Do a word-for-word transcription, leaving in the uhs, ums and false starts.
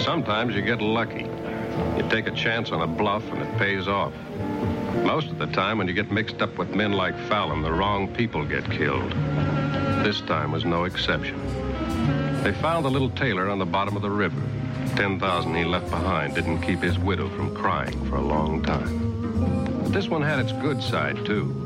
Sometimes you get lucky. You take a chance on a bluff and it pays off. Most of the time, when you get mixed up with men like Fallon, the wrong people get killed. This time was no exception. They found the little tailor on the bottom of the river. ten thousand he left behind didn't keep his widow from crying for a long time. But this one had its good side, too.